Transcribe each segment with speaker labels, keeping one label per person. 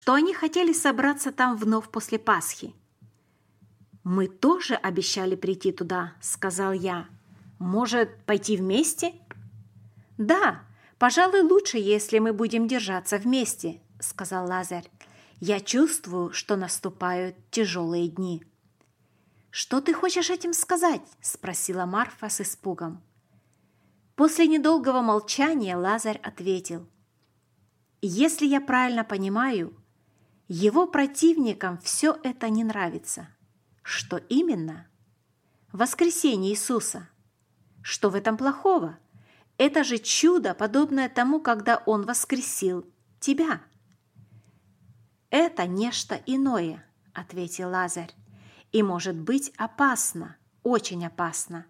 Speaker 1: что они хотели собраться там вновь после Пасхи. «Мы тоже обещали прийти туда», — сказал я. «Может, пойти вместе?» «Да, пожалуй, лучше, если мы будем держаться вместе», — сказал Лазарь. «Я чувствую, что наступают тяжелые дни». «Что ты хочешь этим сказать?» — спросила Марфа с испугом. После недолгого молчания Лазарь ответил. «Если я правильно понимаю, его противникам все это не нравится». «Что именно?» «Воскресение Иисуса». «Что в этом плохого? Это же чудо, подобное тому, когда Он воскресил тебя». «Это нечто иное», — ответил Лазарь, «и может быть опасно, очень опасно».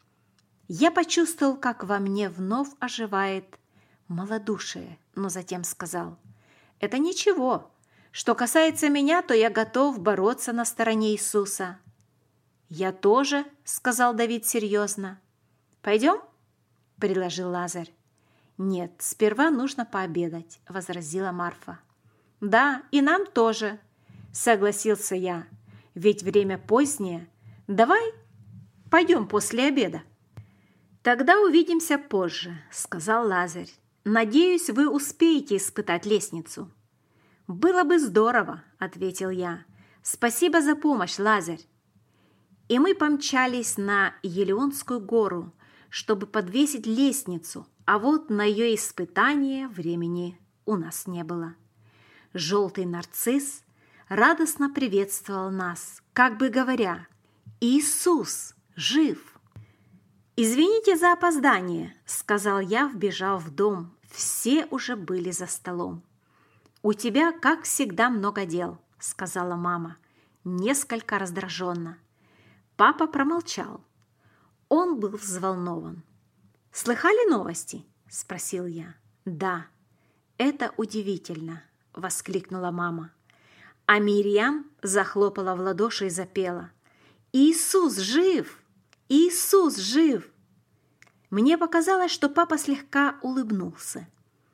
Speaker 1: Я почувствовал, как во мне вновь оживает малодушие, но затем сказал: «Это ничего. Что касается меня, то я готов бороться на стороне Иисуса». «Я тоже», — сказал Давид серьезно. «Пойдем?» — предложил Лазарь. «Нет, сперва нужно пообедать», — возразила Марфа. «Да, и нам тоже», — согласился я. «Ведь время позднее. Давай пойдем после обеда». «Тогда увидимся позже», — сказал Лазарь. «Надеюсь, вы успеете испытать лестницу». «Было бы здорово», — ответил я. «Спасибо за помощь, Лазарь». И мы помчались на Елеонскую гору, чтобы подвесить лестницу, а вот на ее испытание времени у нас не было. Желтый нарцисс радостно приветствовал нас, как бы говоря: «Иисус жив!» «Извините за опоздание», — сказал я, вбежав в дом. Все уже были за столом. «У тебя, как всегда, много дел», — сказала мама, несколько раздраженно. Папа промолчал. Он был взволнован. «Слыхали новости?» — спросил я. «Да, это удивительно», — воскликнула мама. А Мирьям захлопала в ладоши и запела: «Иисус жив! Иисус жив!» Мне показалось, что папа слегка улыбнулся.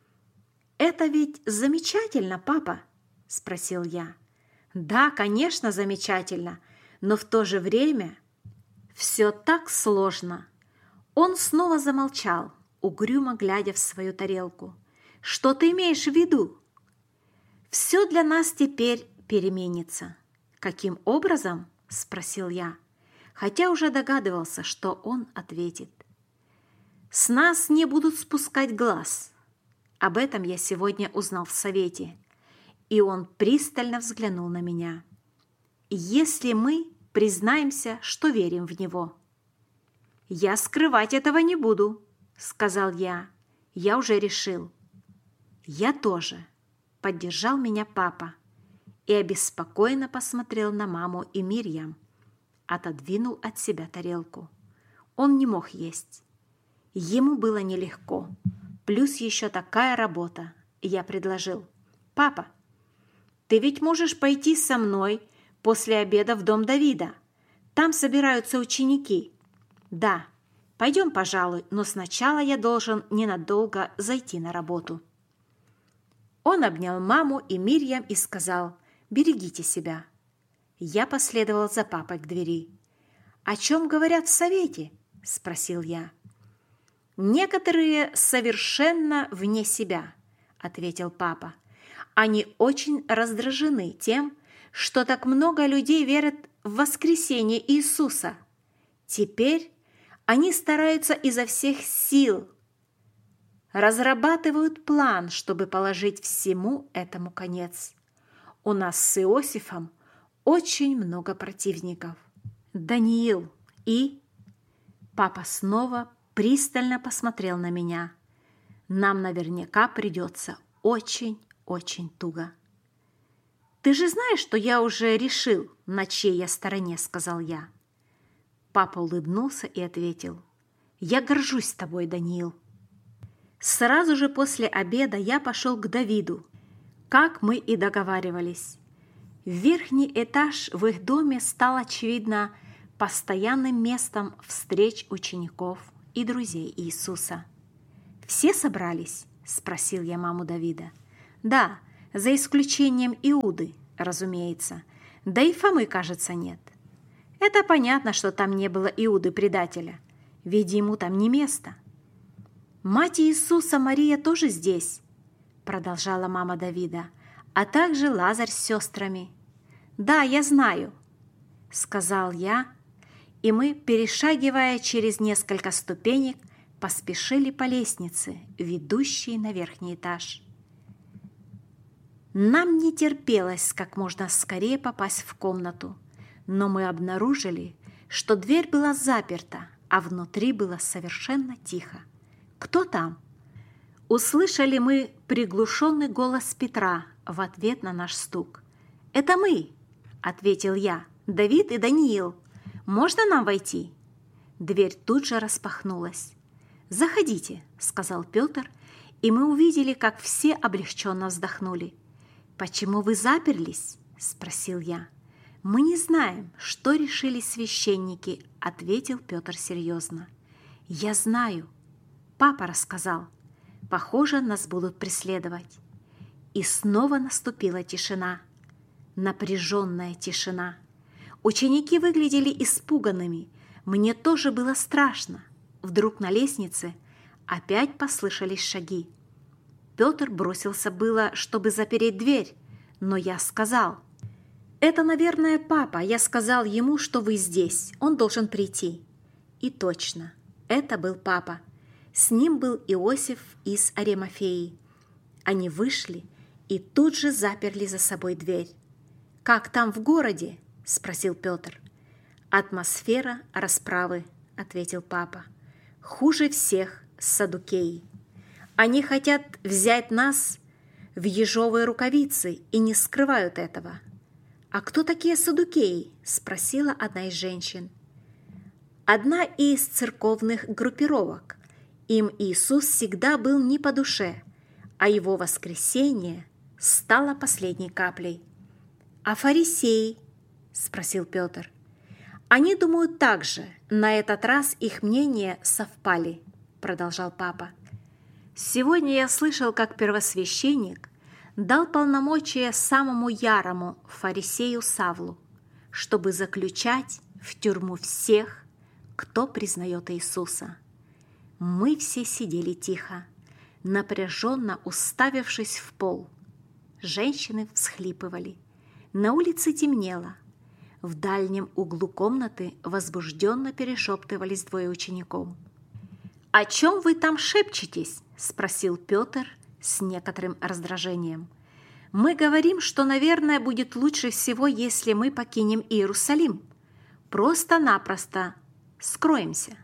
Speaker 1: «Это ведь замечательно, папа?» – спросил я. «Да, конечно, замечательно, но в то же время все так сложно». Он снова замолчал, угрюмо глядя в свою тарелку. «Что ты имеешь в виду?» «Все для нас теперь переменится». «Каким образом?» – спросил я, хотя уже догадывался, что он ответит. «С нас не будут спускать глаз». Об этом я сегодня узнал в совете, и он пристально взглянул на меня. «Если мы признаемся, что верим в него». «Я скрывать этого не буду», — сказал я. «Я уже решил». «Я тоже», — поддержал меня папа и обеспокоенно посмотрел на маму и Мирьям, отодвинул от себя тарелку. Он не мог есть. Ему было нелегко. Плюс еще такая работа. Я предложил: «Папа, ты ведь можешь пойти со мной после обеда в дом Давида. Там собираются ученики». «Да, пойдем, пожалуй, но сначала я должен ненадолго зайти на работу». Он обнял маму и Мирьям и сказал: «Берегите себя». Я последовал за папой к двери. «О чем говорят в совете?» – спросил я. «Некоторые совершенно вне себя», — ответил папа. «Они очень раздражены тем, что так много людей верят в воскресение Иисуса. Теперь они стараются изо всех сил, разрабатывают план, чтобы положить всему этому конец. У нас с Иосифом очень много противников. Даниил и...» Папа снова пристально посмотрел на меня. «Нам наверняка придется очень-очень туго». «Ты же знаешь, что я уже решил, на чьей я стороне», — сказал я. Папа улыбнулся и ответил: «Я горжусь тобой, Даниил». Сразу же после обеда я пошел к Давиду, как мы и договаривались. Верхний этаж в их доме стал, очевидно, постоянным местом встреч учеников и друзей Иисуса. «Все собрались?» – спросил я маму Давида. «Да, За исключением Иуды, разумеется. Да и Фомы, кажется, нет. Это понятно, что там не было Иуды-предателя, ведь ему там не место. «Мать Иисуса Мария тоже здесь», продолжала мама Давида, «а также Лазарь с сестрами». «Да, я знаю», сказал я, и мы, перешагивая через несколько ступенек, поспешили по лестнице, ведущей на верхний этаж. Нам не терпелось как можно скорее попасть в комнату, но мы обнаружили, что дверь была заперта, а внутри было совершенно тихо. «Кто там?» Услышали мы приглушенный голос Петра в ответ на наш стук. «Это мы», — ответил я, — «Давид и Даниил. Можно нам войти?» Дверь тут же распахнулась. «Заходите», — сказал Петр, и мы увидели, как все облегченно вздохнули. «Почему вы заперлись?» — спросил я. «Мы не знаем, что решили священники», — ответил Петр серьезно. «Я знаю. Папа рассказал. Похоже, нас будут преследовать». И снова наступила тишина. Напряженная тишина. Ученики выглядели испуганными. Мне тоже было страшно. Вдруг на лестнице опять послышались шаги. Петр бросился было, чтобы запереть дверь, но я сказал: «Это, наверное, папа. Я сказал ему, что вы здесь. Он должен прийти». И точно, это был папа. С ним был Иосиф из Аримафеи. Они вышли и тут же заперли за собой дверь. «Как там в городе?» – спросил Петр. «Атмосфера расправы», – ответил папа. «Хуже всех саддукеи. Они хотят взять нас в ежовые рукавицы и не скрывают этого». «А кто такие саддукеи?» – спросила одна из женщин. «Одна из церковных группировок. Им Иисус всегда был не по душе, а его воскресение стало последней каплей». «А фарисеи?» – спросил Петр. «Они думают так же. На этот раз их мнения совпали», – продолжал папа. «Сегодня я слышал, как первосвященник дал полномочия самому ярому фарисею Савлу, чтобы заключать в тюрьму всех, кто признает Иисуса». Мы все сидели тихо, напряженно уставившись в пол. Женщины всхлипывали. На улице темнело. В дальнем углу комнаты возбужденно перешептывались двое учеников. «О чем вы там шепчетесь?» – спросил Петр с некоторым раздражением. «Мы говорим, что, наверное, будет лучше всего, если мы покинем Иерусалим. Просто-напросто скроемся».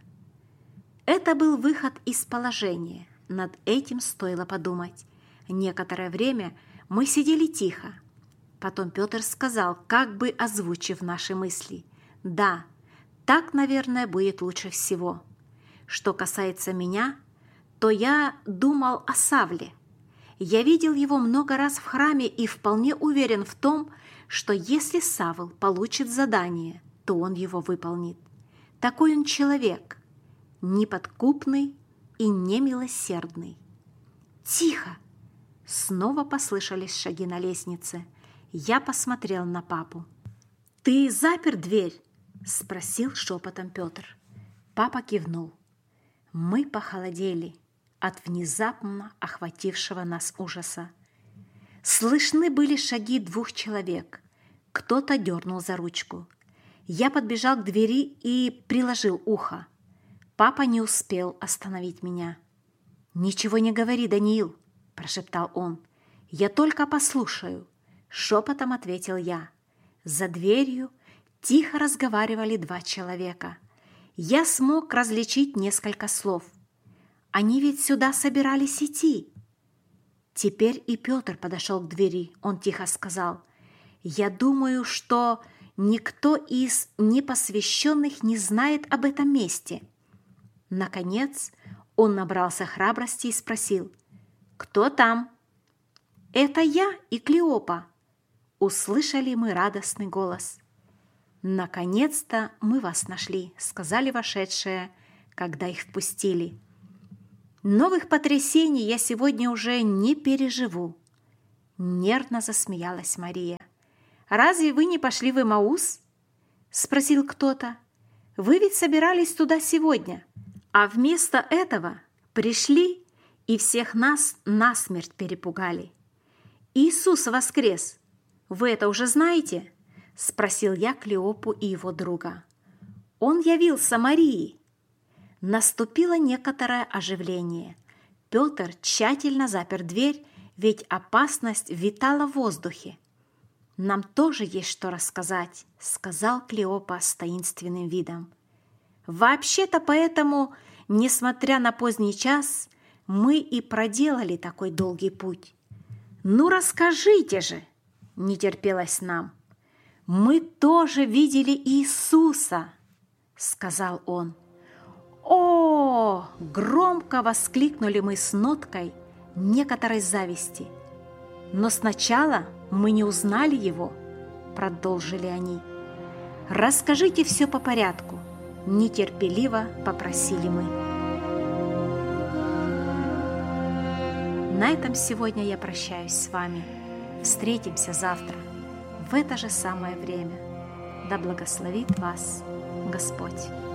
Speaker 1: Это был выход из положения. Над этим стоило подумать. Некоторое время мы сидели тихо. Потом Петр сказал, как бы озвучив наши мысли: «Да, так, наверное, будет лучше всего. Что касается меня, то я думал о Савле. Я видел его много раз в храме и вполне уверен в том, что если Савл получит задание, то он его выполнит. Такой он человек, неподкупный и немилосердный». «Тихо!» Снова послышались шаги на лестнице. Я посмотрел на папу. «Ты запер дверь?» – спросил шепотом Петр. Папа кивнул. Мы похолодели от внезапно охватившего нас ужаса. Слышны были шаги двух человек. Кто-то дернул за ручку. Я подбежал к двери и приложил ухо. Папа не успел остановить меня. «Ничего не говори, Даниил», – прошептал он. «Я только послушаю», – шепотом ответил я. За дверью тихо разговаривали два человека. Я смог различить несколько слов. Они ведь сюда собирались идти. Теперь и Петр подошел к двери. Он тихо сказал: «Я думаю, что никто из непосвященных не знает об этом месте». Наконец он набрался храбрости и спросил: «Кто там?» «Это я и Клеопа», — услышали мы радостный голос. «Наконец-то мы вас нашли», — сказали вошедшие, когда их впустили. «Новых потрясений я сегодня уже не переживу». Нервно засмеялась Мария. «Разве вы не пошли в Эмаус?» – спросил кто-то. «Вы ведь собирались туда сегодня, а вместо этого пришли и всех нас насмерть перепугали. Иисус воскрес! Вы это уже знаете?» – спросил я Клеопу и его друга. «Он явился Марии». Наступило некоторое оживление. Петр тщательно запер дверь, ведь опасность витала в воздухе. «Нам тоже есть что рассказать», — сказал Клеопа с таинственным видом. «Вообще-то поэтому, несмотря на поздний час, мы и проделали такой долгий путь». «Ну расскажите же!» — не терпелось нам. «Мы тоже видели Иисуса», — сказал он. «О!» – громко воскликнули мы с ноткой некоторой зависти. «Но сначала мы не узнали его», – продолжили они. «Расскажите все по порядку», – нетерпеливо попросили мы. На этом сегодня я прощаюсь с вами. Встретимся завтра в это же самое время. Да благословит вас Господь.